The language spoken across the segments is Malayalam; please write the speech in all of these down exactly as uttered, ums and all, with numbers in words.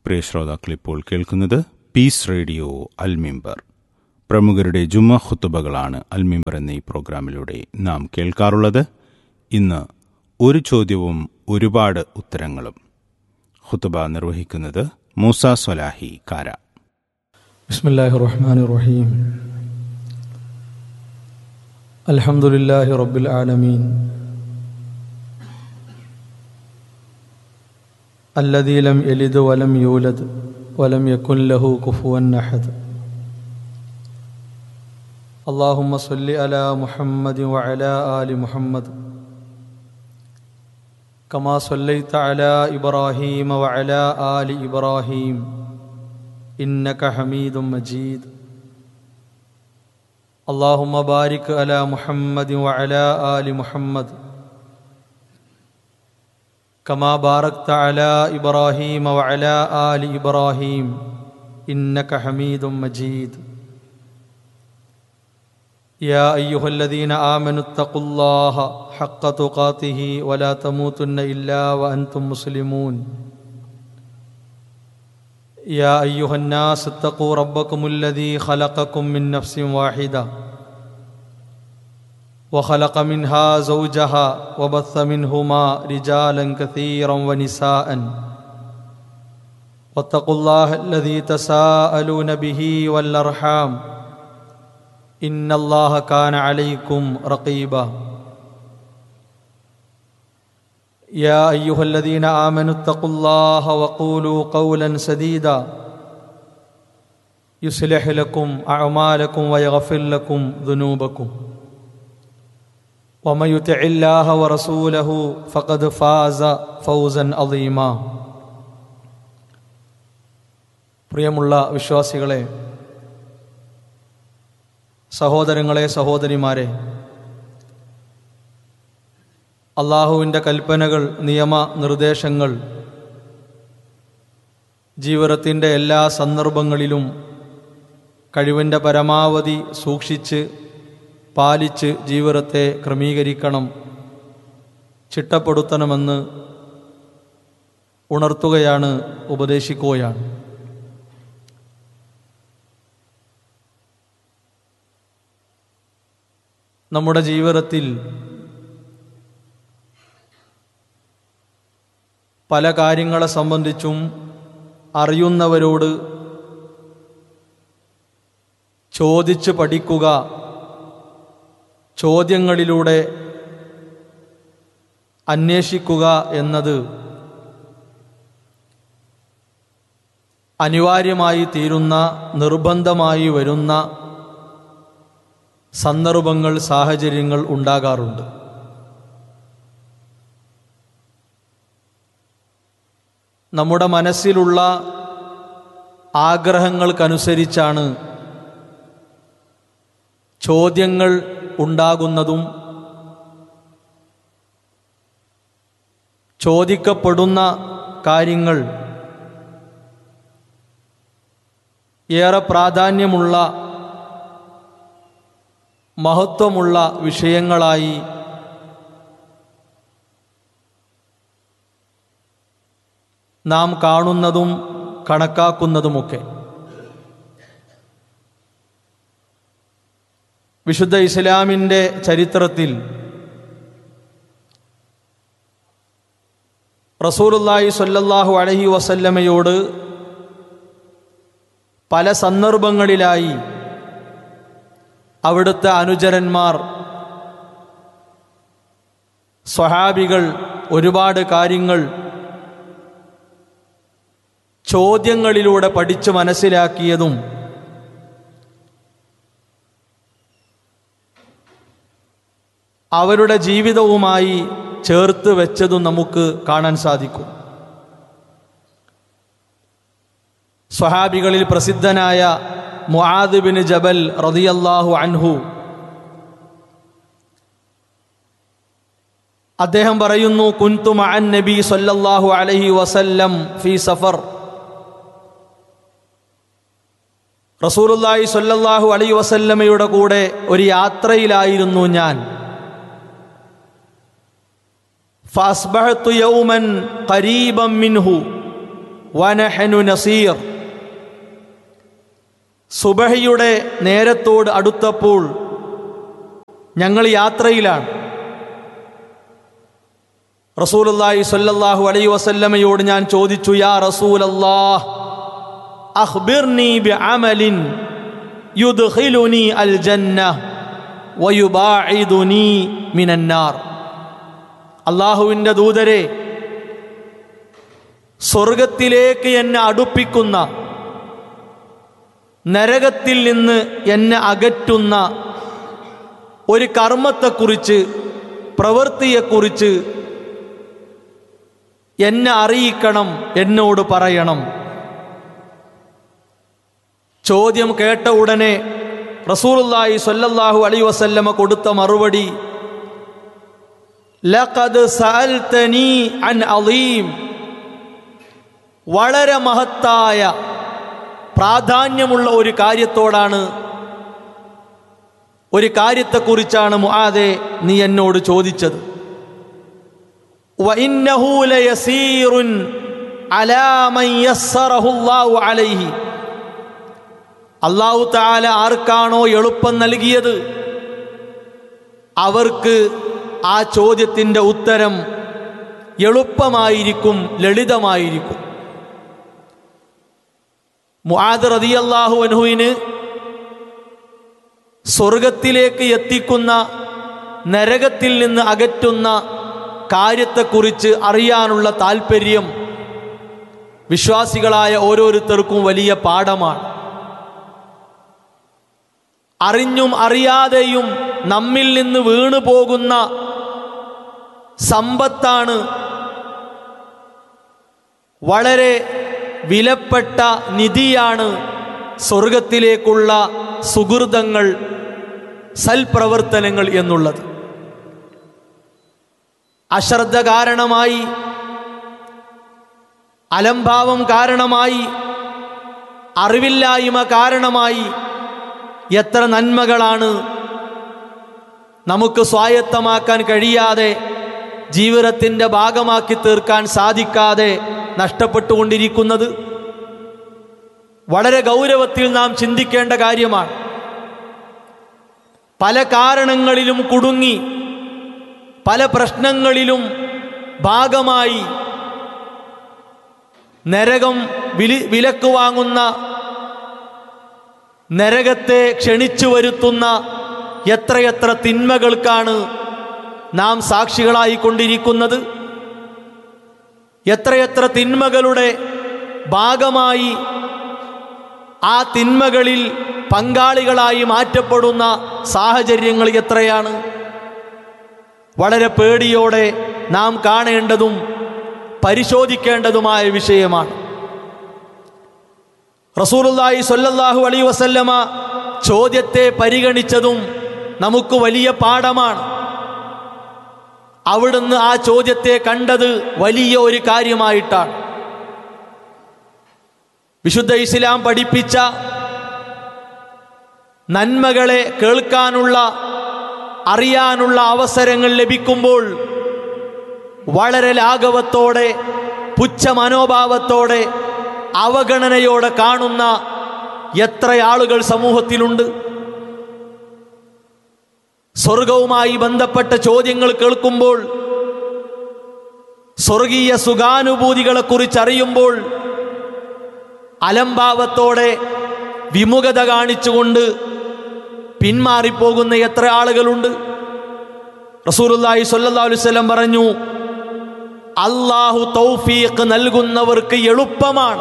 പ്രിയ ശ്രോതാക്കളിപ്പോൾ കേൾക്കുന്നത് പീസ് റേഡിയോ അൽമിമ്പർ. പ്രമുഖരുടെ ജുമ ഖുത്തുബകളാണ് അൽമിമ്പർ എന്ന ഈ പ്രോഗ്രാമിലൂടെ നാം കേൾക്കാറുള്ളത്. ഇന്ന് ഒരു ചോദ്യവും ഒരുപാട് ഉത്തരങ്ങളും. ഖുത്തുബ നിർവഹിക്കുന്നത് മൂസ സ്വലാഹി കാര. ബിസ്മില്ലാഹിർ റഹ്മാനിർ റഹീം. അൽഹംദുലില്ലാഹി റബ്ബിൽ ആലമീൻ അല്ലദീ ലം യലിദ് വലം യൂലദ് വലം യകുൻ ലഹു കുഫുവൻ അഹദ്. അല്ലാഹുമ്മ സ്വല്ലി അലാ മുഹമ്മദ് വഅലാ ആലി മുഹമ്മദ് കമാ സ്വല്ലൈത അലാ ഇബ്രാഹീമ വഅലാ ആലി ഇബ്രാഹീം ഇന്നക ഹമീദും മജീദ്. അല്ലാഹുമ്മ ബാരിക് അലാ മുഹമ്മദ് വഅലാ ആലി മുഹമ്മദ് കമാ ബാറക്ത അലാ ഇബ്രാഹീമ വഅലാ ആലി ഇബ്രാഹീം ഇന്നക ഹമീദും മജീദ്. യാ അയ്യുഹല്ലദീന ആമനു തഖുല്ലാഹ ഹഖ്ക തുഖാതിഹി വലാ തമൂതുന്ന ഇല്ലാ വഅൻതും മുസ്ലിമൂൻ. യാ അയ്യുഹന്നാസ് ഇത്തഖൂ റബ്ബക്കുമുല്ലദീ ഖലഖക്കും മിൻ നഫ്സിൻ വാഹിദ وخلق منها زوجها وبث منهما رجالا كثيرا ونساء واتقوا الله الذي تساءلون به والأرحام إن الله كان عليكم رقيبا. يا أيها الذين آمنوا اتقوا الله وقولوا قولا سديدا يصلح لكم أعمالكم ويغفر لكم ذنوبكم ومن يطع الله ورسوله فقد فاز فوزا عظيما. പ്രിയമുള്ള വിശ്വാസികളെ, സഹോദരങ്ങളെ, സഹോദരിമാരെ, അള്ളാഹുവിൻ്റെ കൽപ്പനകൾ, നിയമ നിർദ്ദേശങ്ങൾ ജീവിതത്തിൻ്റെ എല്ലാ സന്ദർഭങ്ങളിലും കഴിവിൻ്റെ പരമാവധി സൂക്ഷിച്ച് പാലിച്ച് ജീവിതത്തെ ക്രമീകരിക്കണം, ചിട്ടപ്പെടുത്തണമെന്ന് ഉണർത്തുകയാണ്, ഉപദേശിക്കുകയാണ്. നമ്മുടെ ജീവിതത്തിൽ പല കാര്യങ്ങളെ സംബന്ധിച്ചും അറിയുന്നവരോട് ചോദിച്ച് പഠിക്കുക, ചോദ്യങ്ങളിലൂടെ അന്വേഷിക്കുക എന്നത് അനിവാര്യമായി തീരുന്ന, നിർബന്ധമായി വരുന്ന സന്ദർഭങ്ങൾ, സാഹചര്യങ്ങൾ ഉണ്ടാകാറുണ്ട്. നമ്മുടെ മനസ്സിലുള്ള ആഗ്രഹങ്ങൾക്കനുസരിച്ചാണ് ചോദ്യങ്ങൾ ഉണ്ടാകുന്നതും ചോദിക്കപ്പെടുന്ന കാര്യങ്ങൾ ഏറെ പ്രാധാന്യമുള്ള, മഹത്വമുള്ള വിഷയങ്ങളായി നാം കാണുന്നതും കണക്കാക്കുന്നതുമൊക്കെ. വിശുദ്ധ ഇസ്ലാമിൻ്റെ ചരിത്രത്തിൽ റസൂലുള്ളാഹി സ്വല്ലല്ലാഹു അലൈഹി വസല്ലമയോട് പല സന്ദർഭങ്ങളിലായി അവിടുത്തെ അനുചരന്മാർ, സ്വഹാബികൾ ഒരുപാട് കാര്യങ്ങൾ ചോദ്യങ്ങളിലൂടെ പഠിച്ചു മനസ്സിലാക്കിയതും അവരുടെ ജീവിതവുമായി ചേർത്ത് വെച്ചതും നമുക്ക് കാണാൻ സാധിക്കും. സ്വഹാബികളിൽ പ്രസിദ്ധനായ മുആദ് ബിൻ ജബൽ റളിയല്ലാഹു അൻഹു, അദ്ദേഹം പറയുന്നു, കുൻതു മഅൻ നബി സല്ലല്ലാഹു അലൈഹി വസല്ലം ഫീ സഫർ. റസൂലുള്ളാഹി സ്വല്ലല്ലാഹു അലൈഹി വസല്ലമയുടെ കൂടെ ഒരു യാത്രയിലായിരുന്നു ഞാൻ. ഫഅസ്ബഹതു യൗമൻ ഖരീബൻ മിൻഹു വനഹ്നു നസീർ. സുബഹിയുടെ നേരത്തോട് അടുത്തപ്പോൾ ഞങ്ങൾ യാത്രയിലാണ്. റസൂലുള്ളാഹി സ്വല്ലല്ലാഹു അലൈഹി വസല്ലമയോട് ഞാൻ ചോദിച്ചു, യാ റസൂലല്ലാഹ് അഖ്ബിർനി ബിഅമലിൻ യുദ്ഖിലുനി അൽ ജന്നഹ് വയുബാഇദുനി മിനന്നാർ. അല്ലാഹുവിൻ്റെ ദൂതരെ, സ്വർഗത്തിലേക്ക് എന്നെ അടുപ്പിക്കുന്ന, നരകത്തിൽ നിന്ന് എന്നെ അകറ്റുന്ന ഒരു കർമ്മത്തെക്കുറിച്ച്, പ്രവൃത്തിയെക്കുറിച്ച് എന്നെ അറിയിക്കണം, എന്നോട് പറയണം. ചോദ്യം കേട്ട ഉടനെ റസൂലുള്ളാഹി സ്വല്ലല്ലാഹു അലൈഹി വസല്ലമ കൊടുത്ത മറുപടി, ലഖദ് സഅൽതനി അൻ അളീം. വളരെ മഹത്തായ പ്രാധാന്യമുള്ള ഒരു കാര്യത്തോടാണ്, ഒരു കാര്യത്തെക്കുറിച്ചാണ് മുആദേ നീ എന്നോട് ചോദിച്ചത്. വഇന്നഹു ലയസീറുൻ അലാ മൻ യസ്സറഹു അല്ലാഹു അലൈഹി. അല്ലാഹു തആല ആർക്കാണോ എളുപ്പം നൽകിയത് അവർക്ക് ആ ചോദ്യത്തിൻ്റെ ഉത്തരം എളുപ്പമായിരിക്കും, ലളിതമായിരിക്കും. മുആദ് റളിയല്ലാഹു അൻഹുവിന് സ്വർഗത്തിലേക്ക് എത്തിക്കുന്ന, നരകത്തിൽ നിന്ന് അകറ്റുന്ന കാര്യത്തെക്കുറിച്ച് അറിയാനുള്ള താല്പര്യം വിശ്വാസികളായ ഓരോരുത്തർക്കും വലിയ പാഠമാണ്. അറിഞ്ഞും അറിയാതെയും നമ്മിൽ നിന്ന് വീണു പോകുന്ന സമ്പത്താണ്, വളരെ വിലപ്പെട്ട നിധിയാണ് സ്വർഗത്തിലേക്കുള്ള സുഹൃതങ്ങൾ, സൽപ്രവർത്തനങ്ങൾ എന്നുള്ളത്. അശ്രദ്ധ കാരണമായി, അലംഭാവം കാരണമായി, അറിവില്ലായ്മ കാരണമായി എത്ര നന്മകളാണ് നമുക്ക് സ്വായത്തമാക്കാൻ കഴിയാതെ, ജീവിതത്തിൻ്റെ ഭാഗമാക്കി തീർക്കാൻ സാധിക്കാതെ നഷ്ടപ്പെട്ടുകൊണ്ടിരിക്കുന്നത്. വളരെ ഗൗരവത്തിൽ നാം ചിന്തിക്കേണ്ട കാര്യമാണ്. പല കാരണങ്ങളിലും കുടുങ്ങി, പല പ്രശ്നങ്ങളിലും ഭാഗമായി നരകം വിലി വിലക്ക് വാങ്ങുന്ന, നരകത്തെ ക്ഷണിച്ചു വരുത്തുന്ന എത്രയെത്ര തിന്മകൾക്കാണ് നാം സാക്ഷികളായിക്കൊണ്ടിരിക്കുന്നത്. എത്രയെത്ര തിന്മകളുടെ ഭാഗമായി ആ തിന്മകളിൽ പങ്കാളികളായി മാറ്റപ്പെടുന്ന സാഹചര്യങ്ങൾ എത്രയാണ്. വളരെ പേടിയോടെ നാം കാണേണ്ടതും പരിശോധിക്കേണ്ടതുമായ വിഷയമാണ്. റസൂലുള്ളാഹി സ്വല്ലല്ലാഹു അലൈഹി വസല്ലമ ചോദ്യത്തെ പരിഗണിച്ചതും നമുക്ക് വലിയ പാഠമാണ്. അവിടുന്ന് ആ ചോദ്യത്തെ കണ്ടത് വലിയ ഒരു കാര്യമായിട്ടാണ്. വിശുദ്ധ ഇസ്ലാം പഠിപ്പിച്ച നന്മകളെ കേൾക്കാനുള്ള, അറിയാനുള്ള അവസരങ്ങൾ ലഭിക്കുമ്പോൾ വളരെ ലാഘവത്തോടെ, പുച്ഛ മനോഭാവത്തോടെ, അവഗണനയോടെ കാണുന്ന എത്ര ആളുകൾ സമൂഹത്തിലുണ്ട്. സ്വർഗവുമായി ബന്ധപ്പെട്ട ചോദ്യങ്ങൾ കേൾക്കുമ്പോൾ, സ്വർഗീയ സുഖാനുഭൂതികളെ കുറിച്ച് അറിയുമ്പോൾ അലംഭാവത്തോടെ, വിമുഖത കാണിച്ചുകൊണ്ട് പിന്മാറിപ്പോകുന്ന എത്ര ആളുകളുണ്ട്. റസൂലുള്ളാഹി സ്വല്ലല്ലാഹു അലൈഹി വസല്ലം പറഞ്ഞു, അല്ലാഹു തൗഫീഖ് നൽകുന്നവർക്ക് എളുപ്പമാണ്.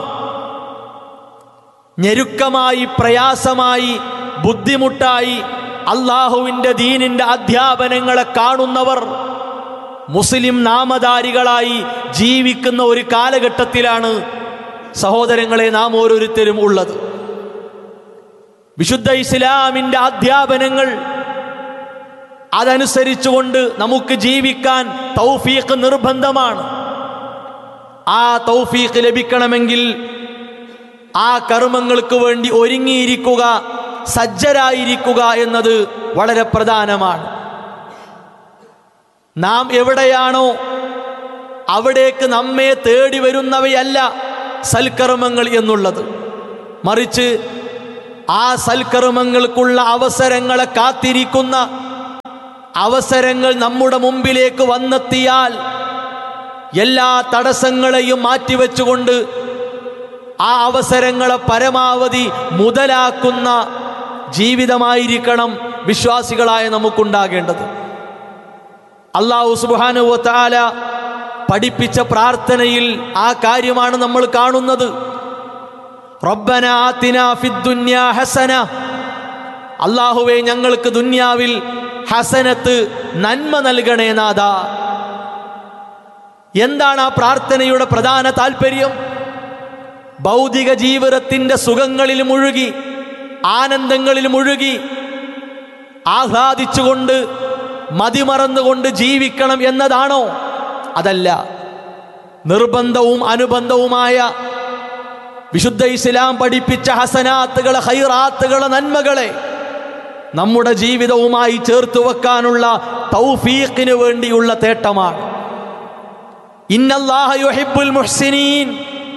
ഞെരുക്കമായി, പ്രയാസമായി, ബുദ്ധിമുട്ടായി അല്ലാഹുവിൻ്റെ ദീനിൻ്റെ അധ്യാപനങ്ങളെ കാണുന്നവർ മുസ്ലിം നാമധാരികളായി ജീവിക്കുന്ന ഒരു കാലഘട്ടത്തിലാണ് സഹോദരങ്ങളെ നാം ഓരോരുത്തരും ഉള്ളത്. വിശുദ്ധ ഇസ്ലാമിൻ്റെ അധ്യാപനങ്ങൾ അതനുസരിച്ചുകൊണ്ട് നമുക്ക് ജീവിക്കാൻ തൗഫീഖ് നിർബന്ധമാണ്. ആ തൗഫീഖ് ലഭിക്കണമെങ്കിൽ ആ കർമ്മങ്ങൾക്ക് വേണ്ടി ഒരുങ്ങിയിരിക്കുക, സജ്ജരായിരിക്കുക എന്നത് വളരെ പ്രധാനമാണ്. നാം എവിടെയാണോ അവിടേക്ക് നമ്മെ തേടി വരുന്നവയല്ല സൽക്കർമ്മങ്ങൾ എന്നുള്ളത്. മറിച്ച് ആ സൽക്കർമ്മങ്ങൾക്കുള്ള അവസരങ്ങളെ കാത്തിരിക്കുന്ന, അവസരങ്ങൾ നമ്മുടെ മുമ്പിലേക്ക് വന്നെത്തിയാൽ എല്ലാ തടസ്സങ്ങളെയും മാറ്റിവെച്ചുകൊണ്ട് ആ അവസരങ്ങളെ പരമാവധി മുതലാക്കുന്ന ജീവിതമായിരിക്കണം വിശ്വാസികളായ നമുക്കുണ്ടാകേണ്ടത്. അല്ലാഹു സുബ്ഹാനഹു വ തആല പഠിപ്പിച്ച പ്രാർത്ഥനയിൽ ആ കാര്യമാണ് നമ്മൾ കാണുന്നത്. റബ്ബന ആതിനാ ഫിദ്ദുന്യാ ഹസന, അല്ലാഹുവേ ഞങ്ങൾക്ക് ദുന്യാവിൽ ഹസനത്ത്, നന്മ നൽകണേ നാഥാ. എന്താണ് ആ പ്രാർത്ഥനയുടെ പ്രധാന താല്പര്യം? ഭൗതിക ജീവിതത്തിന്റെ സുഖങ്ങളിൽ മുഴുകി, ആനന്ദങ്ങളിൽ മുഴുകി, ആഹ്ലാദിച്ചുകൊണ്ട് മതിമറന്നുകൊണ്ട് ജീവിക്കണം എന്നതാണോ? അതല്ല. നിർബന്ധവും അനുബന്ധവുമായ വിശുദ്ധ ഇസ്ലാം പഠിപ്പിച്ച ഹസനാത്തുകളെ, ഖൈറാത്തുകളെ, നന്മകളെ നമ്മുടെ ജീവിതവുമായി ചേർത്ത് വെക്കാനുള്ള തൗഫീഖിന് വേണ്ടിയുള്ള തേട്ടമാണ്. ഇന്നല്ലാഹ യുഹിബ്ബുൽ മുഹ്സിനീൻ,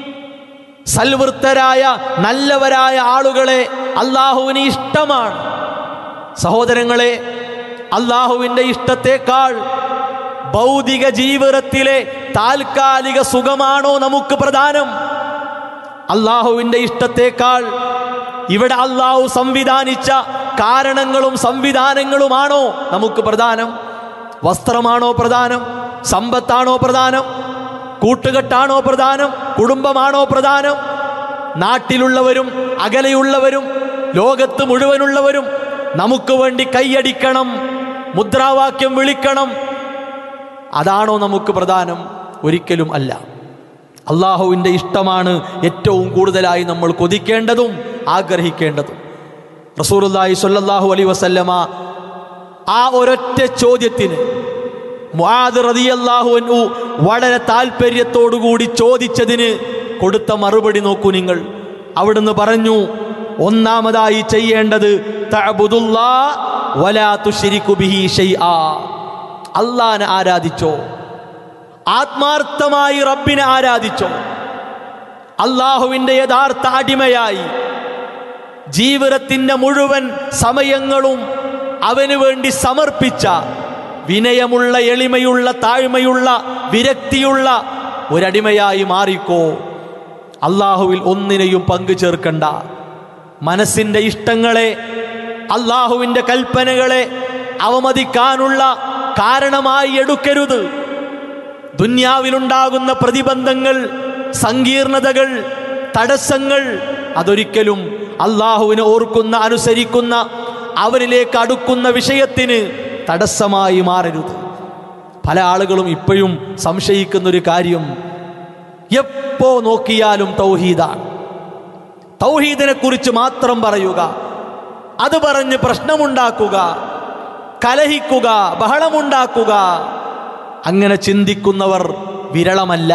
സൽവൃത്തരായ നല്ലവരായ ആളുകളെ അല്ലാഹുവിന് ഇഷ്ടമാണ്. സഹോദരങ്ങളെ, അല്ലാഹുവിൻ്റെ ഇഷ്ടത്തെക്കാൾ ഭൗതിക ജീവിതത്തിലെ താൽക്കാലിക സുഖമാണോ നമുക്ക് പ്രധാനം? അല്ലാഹുവിൻ്റെ ഇഷ്ടത്തെക്കാൾ ഇവിടെ അല്ലാഹു സംവിധാനിച്ച കാരണങ്ങളും സംവിധാനങ്ങളുമാണോ നമുക്ക് പ്രധാനം? വസ്ത്രമാണോ പ്രധാനം? സമ്പത്താണോ പ്രധാനം? കൂട്ടുകെട്ടാണോ പ്രധാനം? കുടുംബമാണോ പ്രധാനം? നാട്ടിലുള്ളവരും അകലെയുള്ളവരും ലോകത്ത് മുഴുവനുള്ളവരും നമുക്ക് വേണ്ടി കൈയടിക്കണം, മുദ്രാവാക്യം വിളിക്കണം, അതാണോ നമുക്ക് പ്രധാനം? ഒരിക്കലും അല്ല. അള്ളാഹുവിൻ്റെ ഇഷ്ടമാണ് ഏറ്റവും കൂടുതലായി നമ്മൾ കൊതിക്കേണ്ടതും ആഗ്രഹിക്കേണ്ടതും. റസൂലുള്ളാഹി സ്വല്ലല്ലാഹു അലൈഹി വസല്ലമ ആ ഒരൊറ്റ ചോദ്യത്തിന് മുആദ് റളിയല്ലാഹു അൻഹു വളരെ താല്പര്യത്തോടുകൂടി ചോദിച്ചതിന് കൊടുത്ത മറുപടി നോക്കൂ നിങ്ങൾ. അവിടുന്ന് പറഞ്ഞു, ഒന്നാമതായി ചെയ്യേണ്ടത് തഅബുദുല്ലാഹ വലാ തുശ്രികു ബിഹി ശൈആ, അല്ലാഹനെ ആരാധിച്ചോ, ആത്മാർത്ഥമായി റബ്ബിനെ ആരാധിച്ചോ, അല്ലാഹുവിൻ്റെ യഥാർത്ഥ അടിമയായി ജീവിതത്തിൻ്റെ മുഴുവൻ സമയങ്ങളും അവന് വേണ്ടി സമർപ്പിച്ച വിനയമുള്ള, എളിമയുള്ള, താഴ്മയുള്ള, വിരക്തിയുള്ള ഒരടിമയായി മാറിക്കോ. അല്ലാഹുവിൽ ഒന്നിനെയും പങ്കു ചേർക്കണ്ട. മനസ്സിൻ്റെ ഇഷ്ടങ്ങളെ, അല്ലാഹുവിൻ്റെ കൽപ്പനകളെ അവമതിക്കാനുള്ള കാരണമായി എടുക്കരുത്. ദുന്യാവിലുണ്ടാകുന്ന പ്രതിബന്ധങ്ങൾ, സങ്കീർണതകൾ, തടസ്സങ്ങൾ അതൊരിക്കലും അല്ലാഹുവിനെ ഓർക്കുന്ന, അനുസരിക്കുന്ന, അവരിലേക്ക് അടുക്കുന്ന വിഷയത്തിന് തടസ്സമായി മാറരുത്. പല ആളുകളും ഇപ്പോഴും സംശയിക്കുന്നൊരു കാര്യം, എപ്പോ നോക്കിയാലും തൗഹീദാണ്, തൗഹീദിനെ കുറിച്ച് മാത്രം പറയുക, അത് പറഞ്ഞ് പ്രശ്നമുണ്ടാക്കുക, കലഹിക്കുക, ബഹളമുണ്ടാക്കുക. അങ്ങനെ ചിന്തിക്കുന്നവർ വിരളമല്ല.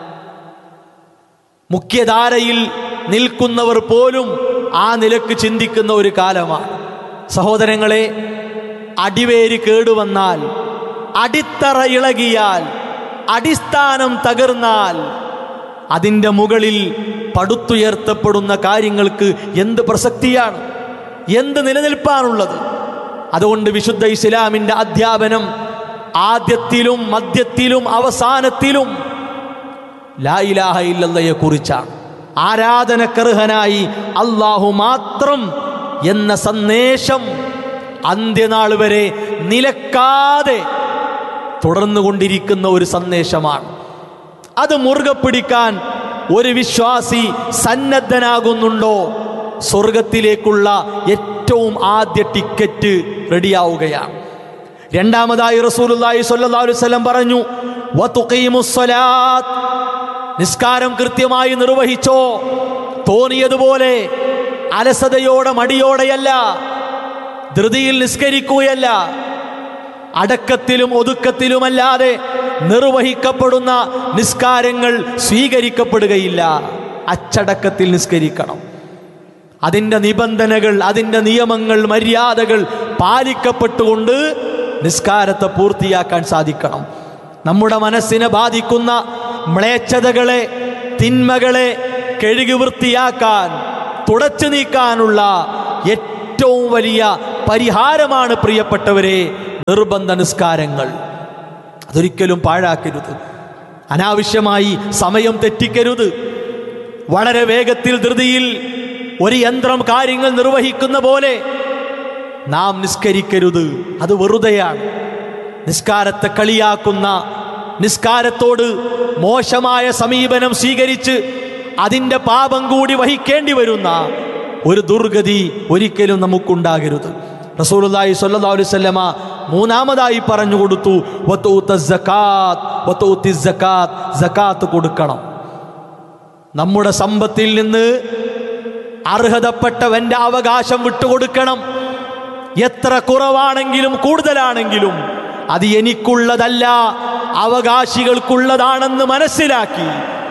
മുഖ്യധാരയിൽ നിൽക്കുന്നവർ പോലും ആ നിലക്ക് ചിന്തിക്കുന്ന ഒരു കാലമാണ്. സഹോദരങ്ങളെ, അടിവേര് കേടുവന്നാൽ, അടിത്തറ ഇളകിയാൽ, അടിസ്ഥാനം തകർന്നാൽ അതിൻ്റെ മുകളിൽ പടുത്തുയർത്തപ്പെടുന്ന കാര്യങ്ങൾക്ക് എന്ത് പ്രസക്തിയാണ്, എന്ത് നിലനിൽപ്പാനുള്ളത്? അതുകൊണ്ട് വിശുദ്ധ ഇസ്ലാമിൻ്റെ അധ്യാപനം ആദ്യത്തിലും മധ്യത്തിലും അവസാനത്തിലും ലാ ഇലാഹ ഇല്ലല്ലാഹയെ കുറിച്ചാണ്. ആരാധനക്കർഹനായി അല്ലാഹു മാത്രം എന്ന സന്ദേശം അന്ത്യനാൾ വരെ നിലക്കാതെ തുടർന്നുകൊണ്ടിരിക്കുന്ന ഒരു സന്ദേശമാണ്. അത് മുറുകെ പിടിക്കാൻ ഒരു വിശ്വാസി സന്നദ്ധനാകുന്നുണ്ടോ, സ്വർഗത്തിലേക്കുള്ള ഏറ്റവും ആദ്യ ടിക്കറ്റ് റെഡിയാവുകയാണ്. രണ്ടാമതായി റസൂലുള്ളാഹി സ്വല്ലല്ലാഹു അലൈഹി വസല്ലം പറഞ്ഞു, വതുഖീമുസ്സലാത്ത്, നിസ്കാരം കൃത്യമായി നിർവഹിച്ചോ. തോന്നിയതുപോലെ അലസതയോടെ മടിയോടെയല്ല, ധൃതിയിൽ നിസ്കരിക്കുകയല്ല, അടക്കത്തിലും ഒതുക്കത്തിലുമല്ലാതെ നിർവഹിക്കപ്പെടുന്ന നിസ്കാരങ്ങൾ സ്വീകരിക്കപ്പെടുകയില്ല. അച്ചടക്കത്തിൽ നിസ്കരിക്കണം. അതിൻ്റെ നിബന്ധനകൾ, അതിൻ്റെ നിയമങ്ങൾ, മര്യാദകൾ പാലിക്കപ്പെട്ടുകൊണ്ട് നിസ്കാരത്തെ പൂർത്തിയാക്കാൻ സാധിക്കണം. നമ്മുടെ മനസ്സിനെ ബാധിക്കുന്ന മ്ലേച്ഛതകളെ, തിന്മകളെ, കഴുകി വൃത്തിയാക്കാൻ, തുടച്ചു നീക്കാനുള്ള ഏറ്റവും വലിയ പരിഹാരമാണ് പ്രിയപ്പെട്ടവരെ നിർബന്ധ നിസ്കാരങ്ങൾ. അതൊരിക്കലും പാഴാക്കരുത്. അനാവശ്യമായി സമയം തെറ്റിക്കരുത്. വളരെ വേഗത്തിൽ ധൃതിയിൽ ഒരു യന്ത്രം കാര്യങ്ങൾ നിർവഹിക്കുന്ന പോലെ നാം നിസ്കരിക്കരുത്. അത് വെറുതെയാണ്. നിസ്കാരത്തെ കളിയാക്കുന്ന, നിസ്കാരത്തോട് മോശമായ സമീപനം സ്വീകരിച്ച് അതിൻ്റെ പാപം കൂടി വഹിക്കേണ്ടി വരുന്ന ഒരു ദുർഗതി ഒരിക്കലും നമുക്കുണ്ടാകരുത്. റസൂലുള്ളാഹി സ്വല്ലല്ലാഹു അലൈഹി വസല്ലമ മൂന്നാമതായി പറഞ്ഞു കൊടുത്തു, വതൂത സകാത്ത് വതൂതി സകാത്ത്, സകാത്ത് കൊടുക്കണം. നമ്മുടെ സമ്പത്തിൽ നിന്ന് അർഹതപ്പെട്ടവന്റെ അവകാശം വിട്ടുകൊടുക്കണം. എത്ര കുറവാണെങ്കിലും കൂടുതലാണെങ്കിലും അത് എനിക്കുള്ളതല്ല, അവകാശികൾക്കുള്ളതാണെന്ന് മനസ്സിലാക്കി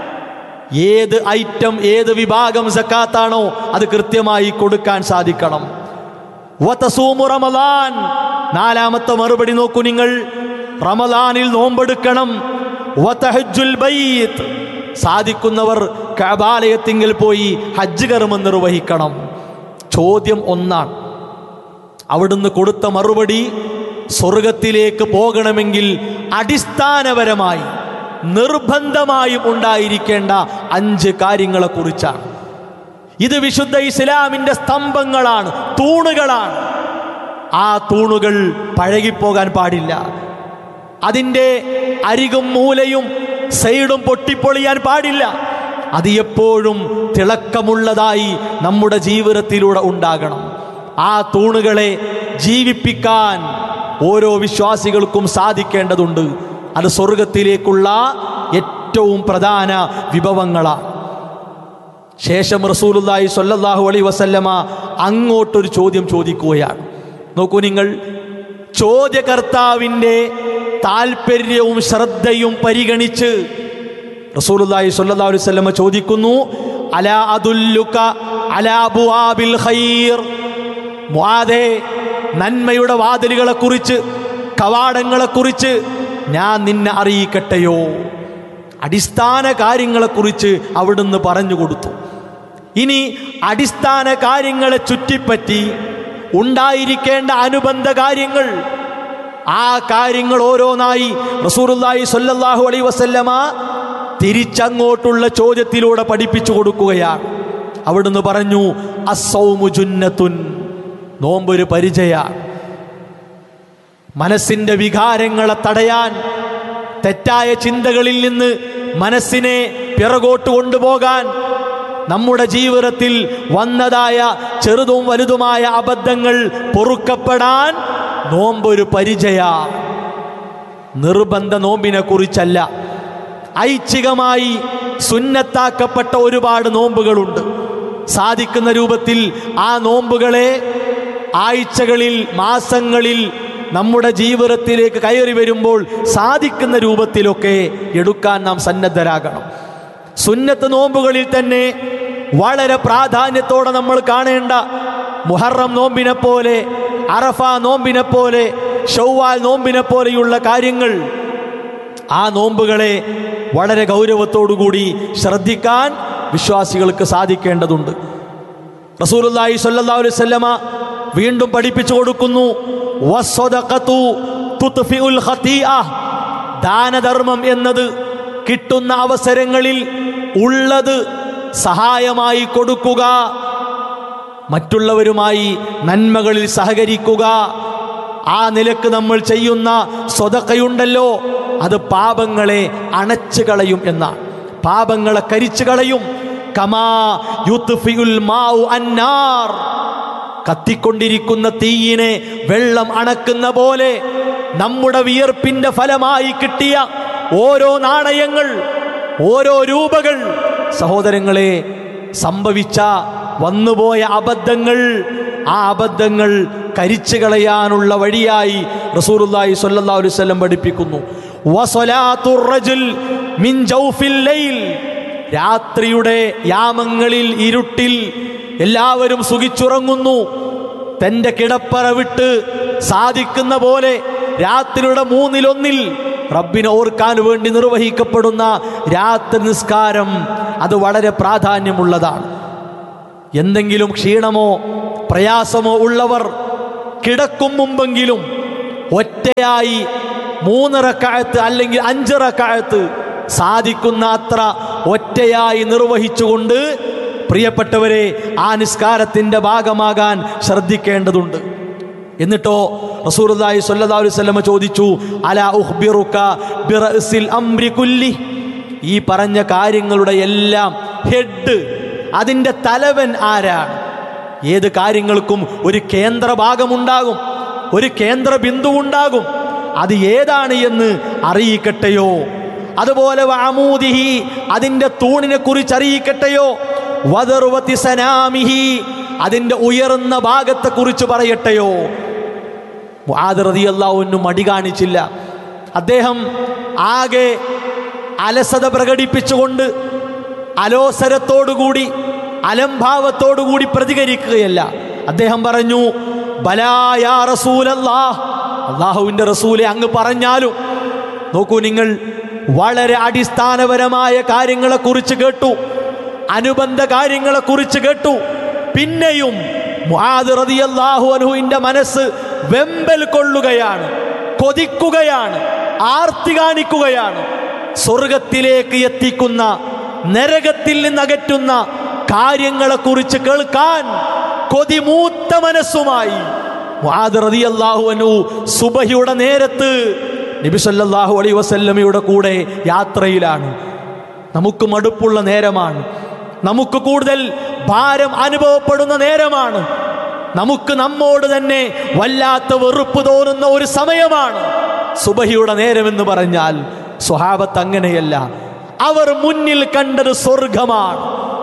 ഏത് ഐറ്റം, ഏത് വിഭാഗം സക്കാത്താണോ അത് കൃത്യമായി കൊടുക്കാൻ സാധിക്കണം. വതസൂമു റമളാൻ, നാലാമത്തെ മറുപടി നോക്കൂ നിങ്ങൾ, റമളാനിൽ നോമ്പെടുക്കണം. വതഹജ്ജുൽ ബൈത്ത്, സാധിക്കുന്നവർ കഅബാലയത്തിങ്കിൽ പോയി ഹജ്ജ് കർമ്മം നിർവഹിക്കണം. ചോദ്യം ഒന്നാണ്. അവിടുന്ന് കൊടുത്ത മറുപടി സ്വർഗത്തിലേക്ക് പോകണമെങ്കിൽ അടിസ്ഥാനപരമായി നിർബന്ധമായും ഉണ്ടായിരിക്കേണ്ട അഞ്ച് കാര്യങ്ങളെ കുറിച്ചാണ്. ഇത് വിശുദ്ധ ഇസ്ലാമിന്റെ സ്തംഭങ്ങളാണ്, തൂണുകളാണ്. ആ തൂണുകൾ പഴകിപ്പോകാൻ പാടില്ല. അതിൻ്റെ അരികും മൂലയും സൈഡും പൊട്ടിപ്പൊളിയാൻ പാടില്ല. അത് എപ്പോഴും തിളക്കമുള്ളതായി നമ്മുടെ ജീവിതത്തിലൂടെ ഉണ്ടാകണം. ആ തൂണുകളെ ജീവിപ്പിക്കാൻ ഓരോ വിശ്വാസികൾക്കും സാധിക്കേണ്ടതുണ്ട്. അത് സ്വർഗത്തിലേക്കുള്ള ഏറ്റവും പ്രധാന വിഭവങ്ങളാണ്. ശേഷം റസൂലുള്ളാഹി സ്വല്ലല്ലാഹു അലൈഹി വസല്ലമ അങ്ങോട്ടൊരു ചോദ്യം ചോദിക്കുകയാണ്. നോക്കൂ നിങ്ങൾ, ചോദ്യകർത്താവിൻ്റെ താല്പര്യവും ശ്രദ്ധയും പരിഗണിച്ച് റസൂലുള്ളാഹി സ്വല്ലല്ലാഹു അലൈഹി വസല്ലമ ചോദിക്കുന്നു, അലാ അദുല്ലുക അലാ അബ്വാബിൽ ഖൈർ, മുആദേ, നന്മയുടെ വാതിലുകളെക്കുറിച്ച്, കവാടങ്ങളെക്കുറിച്ച് ഞാൻ നിന്നെ അറിയിക്കട്ടെയോ? അടിസ്ഥാന കാര്യങ്ങളെക്കുറിച്ച് അവിടുന്ന് പറഞ്ഞു കൊടുത്തു. ഇനി അടിസ്ഥാന കാര്യങ്ങളെ ചുറ്റിപ്പറ്റി ഉണ്ടായിരിക്കേണ്ട അനുബന്ധ കാര്യങ്ങൾ, ആ കാര്യങ്ങൾ ഓരോന്നായി റസൂലുള്ളാഹി സ്വല്ലല്ലാഹു അലൈഹി വസല്ലമ തിരിച്ചങ്ങോട്ടുള്ള ചോദ്യത്തിലൂടെ പഠിപ്പിച്ചു കൊടുക്കുകയാണ്. അവിടുന്ന് പറഞ്ഞു, അസ്സൗമു ജുന്നത്തുൻ, നോമ്പൊരു പരിചയാണ്. മനസ്സിൻ്റെ വികാരങ്ങളെ തടയാൻ, തെറ്റായ ചിന്തകളിൽ നിന്ന് മനസ്സിനെ പിറകോട്ട് കൊണ്ടുപോകാൻ, നമ്മുടെ ജീവിതത്തിൽ വന്നതായ ചെറുതും വലുതുമായ അബദ്ധങ്ങൾ പൊറുക്കപ്പെടാൻ നോമ്പൊരു പരിചയ. നിർബന്ധ നോമ്പിനെ കുറിച്ചല്ല, ഐച്ഛികമായി സുന്നത്താക്കപ്പെട്ട ഒരുപാട് നോമ്പുകളുണ്ട്. സാധിക്കുന്ന രൂപത്തിൽ ആ നോമ്പുകളെ ആഴ്ചകളിൽ, മാസങ്ങളിൽ നമ്മുടെ ജീവിതത്തിലേക്ക് കയറി വരുമ്പോൾ സാധിക്കുന്ന രൂപത്തിലൊക്കെ എടുക്കാൻ നാം സന്നദ്ധരാകണം. സുന്നത്ത് നോമ്പുകളിൽ തന്നെ വളരെ പ്രാധാന്യത്തോടെ നമ്മൾ കാണേണ്ട മുഹറം നോമ്പിനെ പോലെ, അറഫ നോമ്പിനെ പോലെ, ശൗവാൽ നോമ്പിനെ പോലെയുള്ള കാര്യങ്ങൾ, ആ നോമ്പുകളെ വളരെ ഗൗരവത്തോടുകൂടി ശ്രദ്ധിക്കാൻ വിശ്വാസികൾക്ക് സാധിക്കേണ്ടതുണ്ട്. റസൂലുള്ളാഹി സ്വല്ലല്ലാഹു അലൈഹി വസല്ലമ വീണ്ടും പഠിപ്പിച്ചു കൊടുക്കുന്നു, വസ്സദഖതു തുത്ഫിഉൽ ഖതീഅ, ദാനധർമ്മം എന്നത് കിട്ടുന്ന അവസരങ്ങളിൽ ഉള്ളത് സഹായമായി കൊടുക്കുക, മറ്റുള്ളവരുമായി നന്മകളിൽ സഹകരിക്കുക. ആ നിലക്ക് നമ്മൾ ചെയ്യുന്ന സ്വതക്കയുണ്ടല്ലോ, അത് പാപങ്ങളെ അണച്ചു കളയും എന്നാണ്, പാപങ്ങളെ കരിച്ചു കളയും. കമാ യുത്ഫിഉൽ മാഉ അന്നാർ, കത്തിക്കൊണ്ടിരിക്കുന്ന തീയിനെ വെള്ളം അണക്കുന്ന പോലെ നമ്മുടെ വിയർപ്പിന്റെ ഫലമായി കിട്ടിയ ഓരോ നാണയങ്ങൾ, ഓരോ രൂപകൾ, സഹോദരങ്ങളെ, സംഭവിച്ച വന്നുപോയ അബദ്ധങ്ങൾ, ആ അബദ്ധങ്ങൾ കരിച്ചു കളയാനുള്ള വഴിയായി റസൂലുള്ളാഹി സ്വല്ലല്ലാഹു അലൈഹി വസല്ലം പഠിപ്പിക്കുന്നു. വസലാത്തുർ റജുൽ മിൻ ജൗഫിൽ ലൈൽ, രാത്രിയുടെ യാമങ്ങളിൽ, ഇരുട്ടിൽ എല്ലാവരും സുഖിച്ചുറങ്ങുന്നു. തൻ്റെ കിടപ്പറ വിട്ട് സാധിക്കുന്ന പോലെ രാത്രിയുടെ മൂന്നിലൊന്നിൽ റബ്ബിനെ ഓർക്കാൻ വേണ്ടി നിർവഹിക്കപ്പെടുന്ന രാത്രി നിസ്കാരം, അത് വളരെ പ്രാധാന്യമുള്ളതാണ്. എന്തെങ്കിലും ക്ഷീണമോ പ്രയാസമോ ഉള്ളവർ കിടക്കും മുമ്പെങ്കിലും ഒറ്റയായി മൂന്ന് റക്അത്ത് അല്ലെങ്കിൽ അഞ്ച് റക്അത്ത് സാധിക്കുന്ന അത്ര ഒറ്റയായി നിർവഹിച്ചുകൊണ്ട് പ്രിയപ്പെട്ടവരെ ആ നിസ്കാരത്തിൻ്റെ ഭാഗമാകാൻ ശ്രദ്ധിക്കേണ്ടതുണ്ട്. എന്നിട്ടോ റസൂലുള്ളാഹി സ്വല്ലല്ലാഹു അലൈഹി വസല്ലം ചോദിച്ചു, അലാ ഉഖ്ബിറുക ബിറഅസിൽ അംരി കുല്ലി, ഈ പറഞ്ഞ കാര്യങ്ങളുടെ എല്ലാം ഹെഡ്, അതിൻ്റെ തലവൻ ആരാണ്? ഏത് കാര്യങ്ങൾക്കും ഒരു കേന്ദ്ര ഭാഗമുണ്ടാകും, ഒരു കേന്ദ്ര ബിന്ദു ഉണ്ടാകും. അത് ഏതാണ് എന്ന് അറിയിക്കട്ടെയോ? അതുപോലെ വഅമൂദിഹി, അതിൻ്റെ തൂണിനെ കുറിച്ച് അറിയിക്കട്ടെയോ? വദർവതി സനാമിഹി, അതിൻ്റെ ഉയർന്ന ഭാഗത്തെക്കുറിച്ച് പറയട്ടെയോ? മുആദ് റളിയല്ലാഹു അൻഹു മടി കാണിച്ചില്ല. അദ്ദേഹം ആകെ അലസത പ്രകടിപ്പിച്ചുകൊണ്ട് അലോസരത്തോടുകൂടി അലംഭാവത്തോടുകൂടി പ്രതികരിക്കുകയല്ല. അദ്ദേഹം പറഞ്ഞു, ബലാ യാ റസൂലല്ലാഹ്, അല്ലാഹുവിൻ്റെ റസൂലെ അങ്ങ് പറഞ്ഞാലും. നോക്കൂ നിങ്ങൾ, വളരെ അടിസ്ഥാനപരമായ കാര്യങ്ങളെക്കുറിച്ച് കേട്ടു, അനുബന്ധ കാര്യങ്ങളെക്കുറിച്ച് കേട്ടു. പിന്നെയും മുആദ് റളിയല്ലാഹു അൻഹുവിൻ്റെ മനസ്സ് വെമ്പൽ കൊള്ളുകയാണ്, കൊതിക്കുകയാണ്, ആർത്തി കാണിക്കുകയാണ്. സ്വർഗത്തിലേക്ക് എത്തിക്കുന്ന, നരകത്തിൽ നിന്നകറ്റുന്ന കാര്യങ്ങളെക്കുറിച്ച് കേൾക്കാൻ കൊതിമൂത്ത മനസ്സുമായി മുആദ് റളിയല്ലാഹു അൻഹു സുബഹിയുടെ നേരത്ത് നബി സല്ലല്ലാഹു അലൈഹി വസല്ലമയുടെ കൂടെ യാത്രയിലാണ്. നമുക്ക് മടുപ്പുള്ള നേരമാണ്, നമുക്ക് കൂടുതൽ ഭാരം അനുഭവപ്പെടുന്ന നേരമാണ്, നമുക്ക് നമ്മോട് തന്നെ വല്ലാത്ത വെറുപ്പ് തോന്നുന്ന ഒരു സമയമാണ് സുബഹിയുടെ നേരമെന്ന് പറഞ്ഞാൽ. സ്വഹാബത്ത് അങ്ങനെയല്ല. അവർ മുന്നിൽ കണ്ടത് സ്വർഗമാണ്.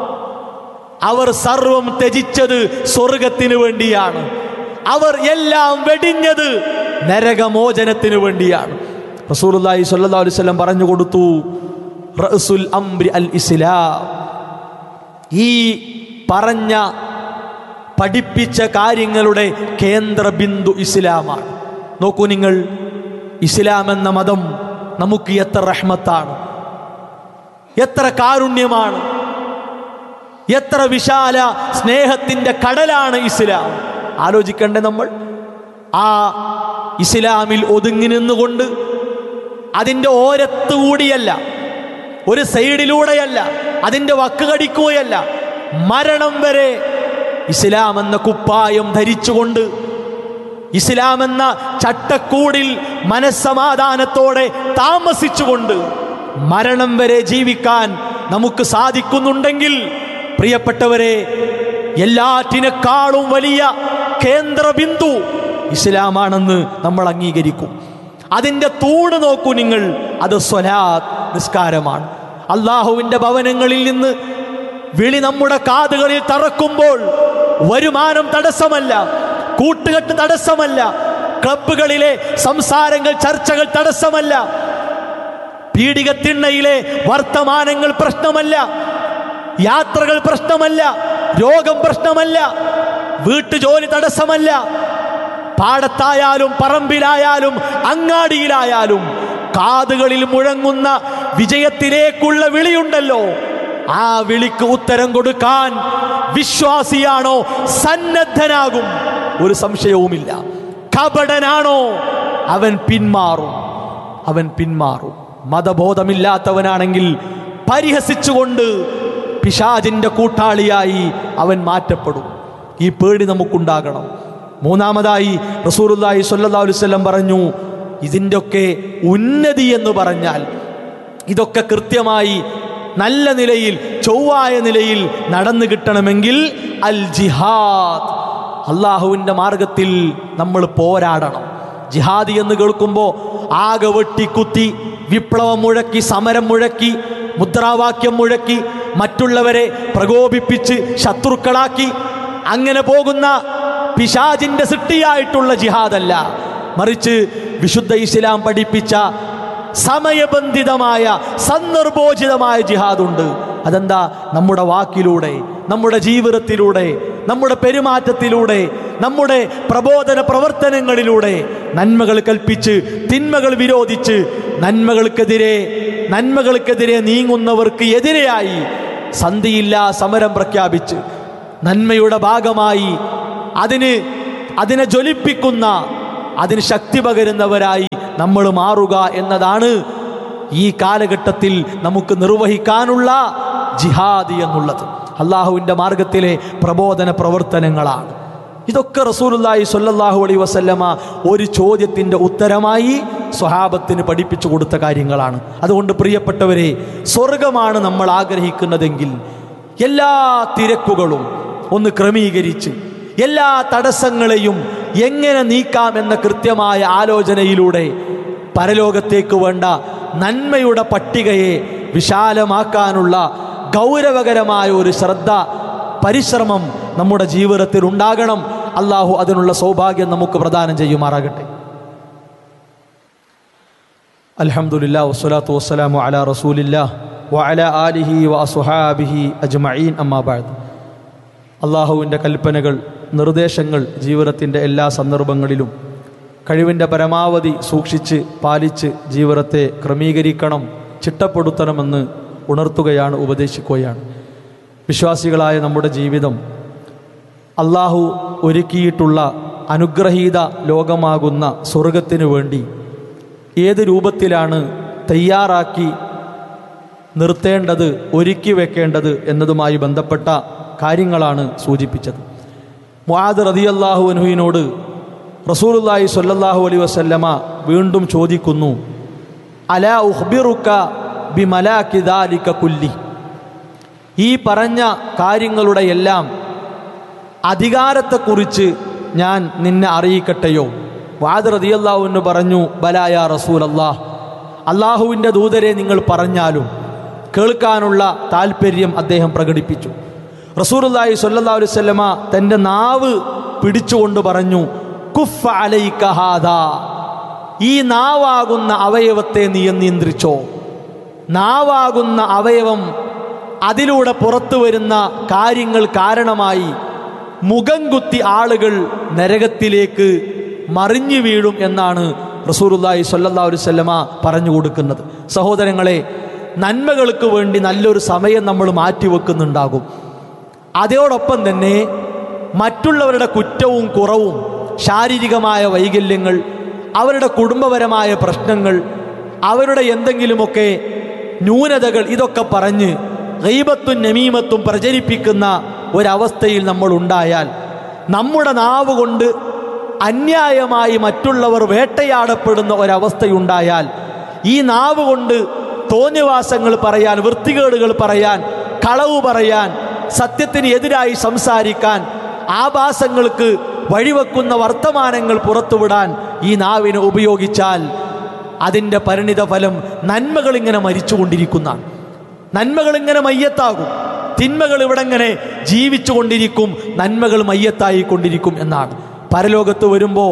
അവർ സർവം ത്യജിച്ചത് സ്വർഗത്തിന് വേണ്ടിയാണ്. അവർ എല്ലാം വെടിഞ്ഞത് നരകമോചനത്തിന് വേണ്ടിയാണ്. റസൂലുള്ളാഹി സ്വല്ലല്ലാഹു അലൈഹി വസല്ലം പറഞ്ഞു കൊടുത്തു, റഅസുൽ അംരി അൽ ഇസ്ലാം, ഈ പറഞ്ഞ പഠിപ്പിച്ച കാര്യങ്ങളുടെ കേന്ദ്ര ബിന്ദു ഇസ്ലാമാണ്. നോക്കൂ നിങ്ങൾ, ഇസ്ലാം എന്ന മതം നമുക്ക് എത്ര റഹ്മത്താണ്, എത്ര കാരുണ്യമാണ്, എത്ര വിശാല സ്നേഹത്തിൻ്റെ കടലാണ് ഇസ്ലാം. ആലോചിക്കണ്ടേ നമ്മൾ? ആ ഇസ്ലാമിൽ ഒതുങ്ങി നിന്നുകൊണ്ട് അതിൻ്റെ ഓരത്തുകൂടിയല്ല, ഒരു സൈഡിലൂടെയല്ല, അതിൻ്റെ വക്ക് കടിക്കുകയല്ല, മരണം വരെ ഇസ്ലാം എന്ന കുപ്പായം ധരിച്ചുകൊണ്ട്, ഇസ്ലാം എന്ന ചട്ടക്കൂടിൽ മനസ്സമാധാനത്തോടെ താമസിച്ചുകൊണ്ട് മരണം വരെ ജീവിക്കാൻ നമുക്ക് സാധിക്കുന്നുണ്ടെങ്കിൽ പ്രിയപ്പെട്ടവരെ, എല്ലാറ്റിനേക്കാളും വലിയ കേന്ദ്ര ബിന്ദു ഇസ്ലാമാണെന്ന് നമ്മൾ അംഗീകരിക്കും. അതിൻ്റെ തൂണ് നോക്കൂ നിങ്ങൾ, അത് സ്വലാത്ത്, നിസ്കാരമാണ്. അള്ളാഹുവിൻ്റെ ഭവനങ്ങളിൽ നിന്ന് വിളി നമ്മുടെ കാതുകളിൽ തറക്കുമ്പോൾ വരുമാനം തടസ്സമല്ല, കൂട്ടുകെട്ട് തടസ്സമല്ല, ക്ലബ്ബുകളിലെ സംസാരങ്ങൾ, ചർച്ചകൾ തടസ്സമല്ല, പീഡികത്തിണ്ണയിലെ വർത്തമാനങ്ങൾ പ്രശ്നമല്ല, യാത്രകൾ പ്രശ്നമല്ല, രോഗം പ്രശ്നമല്ല, വീട്ടുജോലി തടസ്സമല്ല. പാടത്തായാലും പറമ്പിലായാലും അങ്ങാടിയിലായാലും കാതുകളിൽ മുഴങ്ങുന്ന വിജയത്തിലേക്കുള്ള വിളിയുണ്ടല്ലോ, ആ വിളിക്ക് ഉത്തരം കൊടുക്കാൻ വിശ്വാസിയാണോ സന്നദ്ധനാകും, ഒരു സംശയവുമില്ല. കപടനാണോ അവൻ പിന്മാറും, അവൻ പിന്മാറും. മതബോധമില്ലാത്തവനാണെങ്കിൽ പരിഹസിച്ചുകൊണ്ട് പിശാചിന്റെ കൂട്ടാളിയായി അവൻ മാറ്റപ്പെടും. ഈ പേടി നമുക്കുണ്ടാകണം. മൂന്നാമതായി റസൂലുള്ളാഹി സ്വല്ലല്ലാഹു അലൈഹി വസല്ലം പറഞ്ഞു, ഇതിൻ്റെയൊക്കെ ഉന്നതി എന്ന് പറഞ്ഞാൽ, ഇതൊക്കെ കൃത്യമായി നല്ല നിലയിൽ, ചൊവ്വായ നിലയിൽ നടന്നു കിട്ടണമെങ്കിൽ അൽ ജിഹാദ്, അള്ളാഹുവിൻ്റെ മാർഗത്തിൽ നമ്മൾ പോരാടണം. ജിഹാദി എന്ന് കേൾക്കുമ്പോൾ ആകെ വെട്ടിക്കുത്തി, വിപ്ലവം മുഴക്കി, സമരം മുഴക്കി, മുദ്രാവാക്യം മുഴക്കി, മറ്റുള്ളവരെ പ്രകോപിപ്പിച്ച് ശത്രുക്കളാക്കി അങ്ങനെ പോകുന്ന പിശാചിന്റെ സൃഷ്ടിയായിട്ടുള്ള ജിഹാദല്ല, മറിച്ച് വിശുദ്ധ ഇസ്ലാം പഠിപ്പിച്ച സമയബന്ധിതമായ, സന്ദർഭോചിതമായ ജിഹാദുണ്ട്. അതെന്താ? നമ്മുടെ വാക്കിലൂടെ, നമ്മുടെ ജീവിതത്തിലൂടെ, നമ്മുടെ പെരുമാറ്റത്തിലൂടെ, നമ്മുടെ പ്രബോധന പ്രവർത്തനങ്ങളിലൂടെ നന്മകൾ കൽപ്പിച്ച് തിന്മകൾ വിരോധിച്ച് നന്മകൾക്കെതിരെ നന്മകൾക്കെതിരെ നീങ്ങുന്നവർക്ക് എതിരെയായി സന്ധിയില്ലാ സമരം പ്രഖ്യാപിച്ച് നന്മയുടെ ഭാഗമായി അതിന് അതിനെ ജ്വലിപ്പിക്കുന്ന, അതിന് ശക്തി പകരുന്നവരായി നമ്മൾ മാറുക എന്നതാണ് ഈ കാലഘട്ടത്തിൽ നമുക്ക് നിർവഹിക്കാനുള്ള ജിഹാദ് എന്നുള്ളത്. അള്ളാഹുവിൻ്റെ മാർഗത്തിലെ പ്രബോധന പ്രവർത്തനങ്ങളാണ് ഇതൊക്കെ. റസൂലുള്ളാഹി സ്വല്ലല്ലാഹു അലൈഹി വസല്ലമ ഒരു ചോദ്യത്തിൻ്റെ ഉത്തരമായി സ്വഹാബത്തിന് പഠിപ്പിച്ചു കൊടുത്ത കാര്യങ്ങളാണ്. അതുകൊണ്ട് പ്രിയപ്പെട്ടവരെ, സ്വർഗമാണ് നമ്മൾ ആഗ്രഹിക്കുന്നതെങ്കിൽ എല്ലാ തിരക്കുകളും ഒന്ന് ക്രമീകരിച്ച് എല്ലാ തടസ്സങ്ങളെയും എങ്ങനെ നീക്കാം എന്ന കൃത്യമായ ആലോചനയിലൂടെ പരലോകത്തേക്ക് വേണ്ട നന്മയുടെ പട്ടികയെ വിശാലമാക്കാനുള്ള ഗൗരവകരമായ ഒരു ശ്രദ്ധ, പരിശ്രമം നമ്മുടെ ജീവിതത്തിൽ ഉണ്ടാകണം. അള്ളാഹു അതിനുള്ള സൗഭാഗ്യം നമുക്ക് പ്രദാനം ചെയ്യുമാറാകട്ടെ. അൽഹംദുലില്ലാഹി വസ്സലാത്തു വസ്സലാമു അലാ റസൂലില്ലാഹ് വഅലാ ആലിഹി വഅസ്ഹാബിഹി അജ്മഈൻ. അമ്മാ ബഅദ്. അള്ളാഹുവിൻ്റെ കൽപ്പനകൾ, നിർദ്ദേശങ്ങൾ ജീവിതത്തിൻ്റെ എല്ലാ സന്ദർഭങ്ങളിലും കഴിവിൻ്റെ പരമാവധി സൂക്ഷിച്ച് പാലിച്ച് ജീവിതത്തെ ക്രമീകരിക്കണം, ചിട്ടപ്പെടുത്തണമെന്ന് ഉണർത്തുകയാണ്, ഉപദേശിക്കുകയാണ്. വിശ്വാസികളായ നമ്മുടെ ജീവിതം അള്ളാഹു ഒരുക്കിയിട്ടുള്ള അനുഗ്രഹീത ലോകമാകുന്ന സ്വർഗത്തിനു വേണ്ടി ഏത് രൂപത്തിലാണ് തയ്യാറാക്കി നിർത്തേണ്ടത്, ഒരുക്കി വെക്കേണ്ടത് എന്നതുമായി ബന്ധപ്പെട്ട കാര്യങ്ങളാണ് സൂചിപ്പിച്ചത്. മുആദ് റളിയല്ലാഹു അൻഹുവിനോട് റസൂലുള്ളാഹി സ്വല്ലല്ലാഹു അലൈഹി വസല്ലമ വീണ്ടും ചോദിക്കുന്നു, അലാ ഉഖ്ബിറുക ബിമലാകി ദാലിക കുല്ലി, ഈ പറഞ്ഞ കാര്യങ്ങളുടെ എല്ലാം അധികാരത്തെക്കുറിച്ച് ഞാൻ നിന്നെ അറിയിക്കട്ടെയോ? മുആദ് റളിയല്ലാഹു അൻഹു പറഞ്ഞു, ബലാ യാ റസൂലല്ലാഹ്, അള്ളാഹുവിൻ്റെ ദൂതരെ നിങ്ങൾ പറഞ്ഞാലും കേൾക്കാനുള്ള താല്പര്യം അദ്ദേഹം പ്രകടിപ്പിച്ചു. റസൂലുള്ളാഹി സ്വല്ലല്ലാഹു അലൈഹി വസല്ലമ തൻ്റെ നാവ് പിടിച്ചുകൊണ്ട് പറഞ്ഞു, കുഫ അലൈക ഹാദാ, ഈ നാവാകുന്ന അവയവത്തെ നീ നിയന്ത്രിച്ചോ. നാവാകുന്ന അവയവം, അതിലൂടെ പുറത്തു വരുന്ന കാര്യങ്ങൾ കാരണമായി മുഖം കുത്തി ആളുകൾ നരകത്തിലേക്ക് മറിഞ്ഞു വീഴും എന്നാണ് റസൂലുള്ളാഹി സ്വല്ലല്ലാഹു അലൈഹി വസല്ലമ പറഞ്ഞു കൊടുക്കുന്നത്. സഹോദരങ്ങളെ, നന്മകൾക്ക് വേണ്ടി നല്ലൊരു സമയം നമ്മൾ മാറ്റിവെക്കുന്നുണ്ടാകും. അതോടൊപ്പം തന്നെ മറ്റുള്ളവരുടെ കുറ്റവും കുറവും, ശാരീരികമായ വൈകല്യങ്ങൾ, അവരുടെ കുടുംബപരമായ പ്രശ്നങ്ങൾ, അവരുടെ എന്തെങ്കിലുമൊക്കെ ന്യൂനതകൾ, ഇതൊക്കെ പറഞ്ഞ് ഗീബത്തും നമീമത്തും പ്രചരിപ്പിക്കുന്ന ഒരവസ്ഥയിൽ നമ്മൾ ഉണ്ടായാൽ, നമ്മുടെ നാവ് കൊണ്ട് അന്യായമായി മറ്റുള്ളവർ വേട്ടയാടപ്പെടുന്ന ഒരവസ്ഥയുണ്ടായാൽ, ഈ നാവ് കൊണ്ട് തോന്നിവാസങ്ങൾ പറയാൻ, വൃത്തികേടുകൾ പറയാൻ, കളവ് പറയാൻ, സത്യത്തിന് എതിരായി സംസാരിക്കാൻ, ആഭാസങ്ങൾക്ക് വഴിവെക്കുന്ന വർത്തമാനങ്ങൾ പുറത്തുവിടാൻ ഈ നാവിനെ ഉപയോഗിച്ചാൽ അതിൻ്റെ പരിണിത ഫലം നന്മകൾ ഇങ്ങനെ മരിച്ചുകൊണ്ടിരിക്കുന്നതാണ്. നന്മകൾ ഇങ്ങനെ മയ്യത്താകും, തിന്മകൾ ഇവിടെ ഇങ്ങനെ ജീവിച്ചു കൊണ്ടിരിക്കും, നന്മകൾ മയ്യത്തായി കൊണ്ടിരിക്കും എന്നാണ്. പരലോകത്ത് വരുമ്പോൾ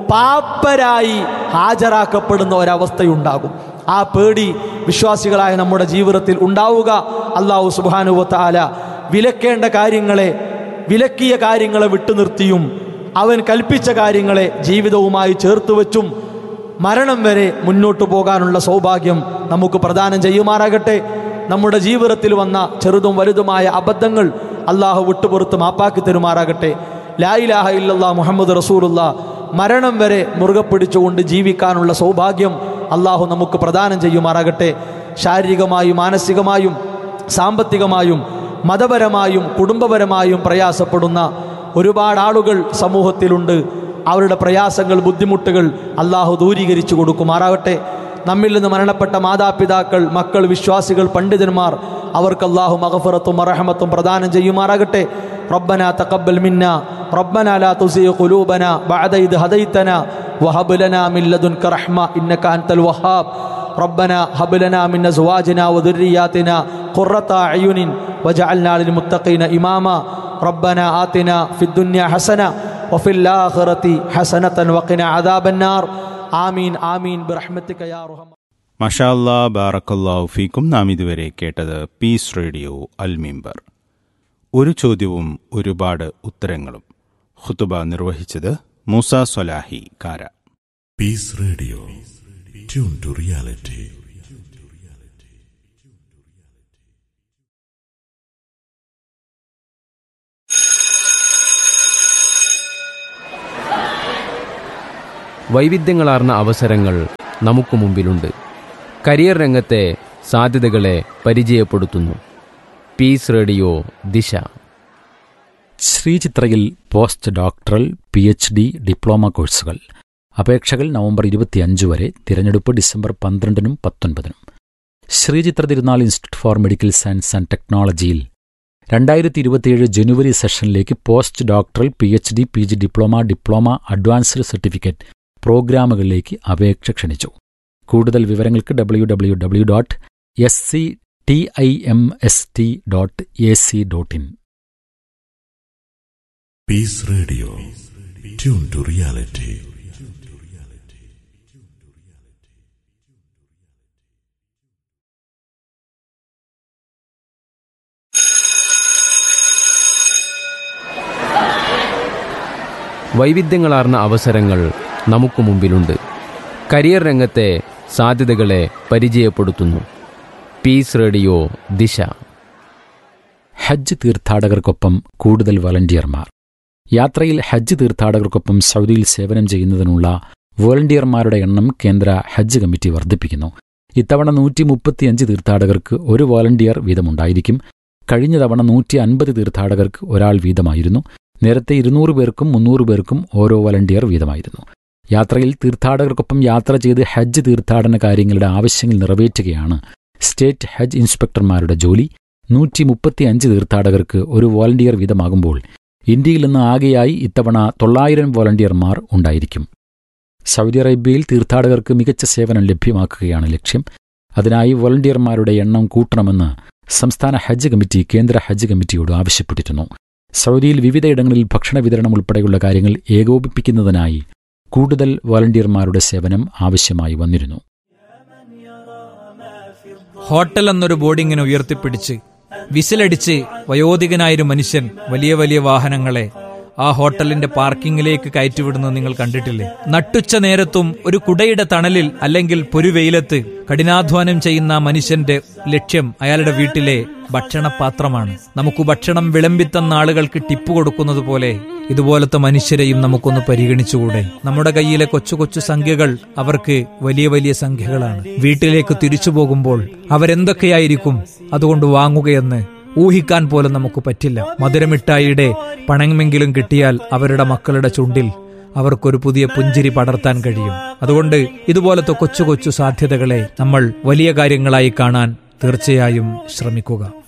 പാപ്പരായി ഹാജരാക്കപ്പെടുന്ന ഒരവസ്ഥയുണ്ടാകും. ആ പേടി വിശ്വാസികളായ നമ്മുടെ ജീവിതത്തിൽ ഉണ്ടാവുക. അല്ലാഹു സുബ്ഹാനഹു വ തആല വിലക്കേണ്ട കാര്യങ്ങളെ, വിലക്കിയ കാര്യങ്ങളെ വിട്ടുനിർത്തിയും അവൻ കൽപ്പിച്ച കാര്യങ്ങളെ ജീവിതവുമായി ചേർത്ത് വെച്ചും മരണം വരെ മുന്നോട്ടു പോകാനുള്ള സൗഭാഗ്യം നമുക്ക് പ്രദാനം ചെയ്യുമാറാകട്ടെ. നമ്മുടെ ജീവിതത്തിൽ വന്ന ചെറുതും വലുതുമായ അബദ്ധങ്ങൾ അള്ളാഹു വിട്ടുപുറത്ത് മാപ്പാക്കി തരുമാറാകട്ടെ. ലാ ഇലാഹ ഇല്ലല്ലാഹ് മുഹമ്മദ് റസൂലുള്ളാഹ് മരണം വരെ മുറുകെ പിടിച്ചുകൊണ്ട് ജീവിക്കാനുള്ള സൗഭാഗ്യം അള്ളാഹു നമുക്ക് പ്രദാനം ചെയ്യുമാറാകട്ടെ. ശാരീരികമായും മാനസികമായും സാമ്പത്തികമായും മതപരമായും കുടുംബപരമായും പ്രയാസപ്പെടുന്ന ഒരുപാട് ആളുകൾ സമൂഹത്തിലുണ്ട്. അവരുടെ പ്രയാസങ്ങൾ, ബുദ്ധിമുട്ടുകൾ അള്ളാഹു ദൂരീകരിച്ചു കൊടുക്കുമാറാകട്ടെ. നമ്മിൽ നിന്ന് മരണപ്പെട്ട മാതാപിതാക്കൾ, മക്കൾ, വിശ്വാസികൾ, പണ്ഡിതന്മാർ, അവർക്ക് അള്ളാഹു മഗ്ഫിറത്തും റഹ്മത്തും പ്രദാനം ചെയ്യുമാറാകട്ടെ. റബ്ബനാ തഖബ്ബൽ മിന്നാ റബ്ബനാ ലാ തുസിഗ് ഖുലൂബനാ ബഅദ ഇദ് ഹദൈതനാ വഹബ് ലനാ മിൻ ലദുൻക റഹ്മ ഇന്നക അൻതൽ വഹാബ് റബ്ബനാ ഹബ് ലനാ മിൻ അസ്വാജിനാ വദുർരിയാതിനാ ഖുർറത അയുനിൻ വജഅൽനാ ലിൽ മുത്തഖീന ഇമാമാ റബ്ബനാ ആതിനാ ഫിദ് ദുനിയ ഹസന വഫിൽ ആഖിറതി ഹസനതൻ വഖിനാ അദാബന്നാർ. ആമീൻ ആമീൻ ബിറഹ്മതിക യാ അർഹമ. മാഷാ അല്ലാഹ്, ബാറക്കല്ലാഹു ഫീക്കും. നാം ഇതുവരെ കേട്ടത് പീസ് റേഡിയോ അൽ മിമ്പർ. ഒരു ചോദ്യവും ഒരുപാട് ഉത്തരങ്ങളും. ഖുതുബ നിർവഹിച്ചത് മൂസ സ്വലാഹി കാര. Piece radio, tune to reality. വൈവിധ്യങ്ങളാർന്ന അവസരങ്ങൾ നമുക്ക് മുമ്പിലുണ്ട്. കരിയർ രംഗത്തെ സാധ്യതകളെ പരിചയപ്പെടുത്തുന്നു. പീസ് റേഡിയോ ദിശ. ശ്രീചിത്രയിൽ post doctoral, P H D, diploma കോഴ്സുകൾ. അപേക്ഷകൾ നവംബർ ഇരുപത്തിയഞ്ച് വരെ. തിരഞ്ഞെടുപ്പ് December പന്ത്രണ്ടിനും പത്തൊൻപതിനും. Sree Chitra Thirunal institute four medical science and ടെക്നോളജിയിൽ രണ്ടായിരത്തി ഇരുപത്തിയേഴ് ജനുവരി സെഷനിലേക്ക് post doctoral, P H D, P G diploma, diploma, advanced certificate പ്രോഗ്രാമുകളിലേക്ക് അപേക്ഷ ക്ഷണിച്ചു. കൂടുതൽ വിവരങ്ങൾക്ക് W W W dot S C T I M S T dot A C dot in. Peace Radio. Tune to reality. വൈവിധ്യങ്ങളാർന്ന അവസരങ്ങൾ നമുക്ക് മുമ്പിലുണ്ട്. കരിയർ രംഗത്തെ സാധ്യതകളെ പരിചയപ്പെടുത്തുന്നു. പീസ് റേഡിയോ ദിശ. ഹജ്ജ് തീർത്ഥാടകർക്കൊപ്പം കൂടുതൽ വളണ്ടിയർമാർ. യാത്രയിൽ ഹജ്ജ് തീർത്ഥാടകർക്കൊപ്പം സൗദിയിൽ സേവനം ചെയ്യുന്നതിനുള്ള വോളണ്ടിയർമാരുടെ എണ്ണം കേന്ദ്ര ഹജ്ജ് കമ്മിറ്റി വർദ്ധിപ്പിക്കുന്നു. ഇത്തവണ നൂറ്റി മുപ്പത്തിയഞ്ച് തീർത്ഥാടകർക്ക് ഒരു വോളണ്ടിയർ വീതമുണ്ടായിരിക്കും. കഴിഞ്ഞ തവണ നൂറ്റി അൻപത് തീർത്ഥാടകർക്ക് ഒരാൾ വീതമായിരുന്നു. നേരത്തെ ഇരുന്നൂറ് പേർക്കും മുന്നൂറ് പേർക്കും ഓരോ വോളണ്ടിയർ വീതമായിരുന്നു. യാത്രയിൽ തീർത്ഥാടകർക്കൊപ്പം യാത്ര ചെയ്ത് ഹജ്ജ് തീർത്ഥാടന കാര്യങ്ങളുടെ ആവശ്യങ്ങൾ നിറവേറ്റുകയാണ് സ്റ്റേറ്റ് ഹജ്ജ് ഇൻസ്പെക്ടർമാരുടെ ജോലി. നൂറ്റി മുപ്പത്തിയഞ്ച് തീർത്ഥാടകർക്ക് ഒരു വോളണ്ടിയർ വീതമാകുമ്പോൾ ഇന്ത്യയിൽ നിന്ന് ആകെയായി ഇത്തവണ തൊള്ളായിരം വോളണ്ടിയർമാർ ഉണ്ടായിരിക്കും. സൗദി അറേബ്യയിൽ തീർത്ഥാടകർക്ക് മികച്ച സേവനം ലഭ്യമാക്കുകയാണ് ലക്ഷ്യം. അതിനായി വോളണ്ടിയർമാരുടെ എണ്ണം കൂട്ടണമെന്ന് സംസ്ഥാന ഹജ്ജ് കമ്മിറ്റി കേന്ദ്ര ഹജ്ജ് കമ്മിറ്റിയോട് ആവശ്യപ്പെട്ടിരുന്നു. സൗദിയിൽ വിവിധയിടങ്ങളിൽ ഭക്ഷണ വിതരണം ഉൾപ്പെടെയുള്ള കാര്യങ്ങൾ ഏകോപിപ്പിക്കുന്നതിനായി കൂടുതൽ വോളണ്ടിയർമാരുടെ സേവനം ആവശ്യമായി വന്നിരുന്നു. ഹോട്ടൽ എന്നൊരു ബോർഡിങ്ങിനെ ഉയർത്തിപ്പിടിച്ച് വിസിലടിച്ച് വയോധികനായൊരു മനുഷ്യൻ വലിയ വലിയ വാഹനങ്ങളെ ആ ഹോട്ടലിന്റെ പാർക്കിങ്ങിലേക്ക് കയറ്റിവിടുന്നത് നിങ്ങൾ കണ്ടിട്ടില്ലേ? നട്ടുച്ച നേരത്തും ഒരു കുടയുടെ തണലിൽ അല്ലെങ്കിൽ പൊരുവെയിലത്ത് കഠിനാധ്വാനം ചെയ്യുന്ന മനുഷ്യന്റെ ലക്ഷ്യം അയാളുടെ വീട്ടിലെ ഭക്ഷണപാത്രമാണ്. നമുക്ക് ഭക്ഷണം വിളമ്പിത്തന്ന ആളുകൾക്ക് ടിപ്പ് കൊടുക്കുന്നത് പോലെ ഇതുപോലത്തെ മനുഷ്യരെയും നമുക്കൊന്ന് പരിഗണിച്ചുകൂടെ? നമ്മുടെ കയ്യിലെ കൊച്ചു കൊച്ചു സംഖ്യകൾ അവർക്ക് വലിയ വലിയ സംഖ്യകളാണ്. വീട്ടിലേക്ക് തിരിച്ചു പോകുമ്പോൾ അവരെന്തൊക്കെയായിരിക്കും അതുകൊണ്ട് വാങ്ങുകയെന്ന് ഊഹിക്കാൻ പോലും നമുക്ക് പറ്റില്ല. മധുരമിഠായിയുടെ പണമെങ്കിലും കിട്ടിയാൽ അവരുടെ മക്കളുടെ ചുണ്ടിൽ അവർക്കൊരു പുതിയ പുഞ്ചിരി പടർത്താൻ കഴിയും. അതുകൊണ്ട് ഇതുപോലത്തെ കൊച്ചു കൊച്ചു സാധ്യതകളെ നമ്മൾ വലിയ കാര്യങ്ങളായി കാണാൻ തീർച്ചയായും ശ്രമിക്കുക.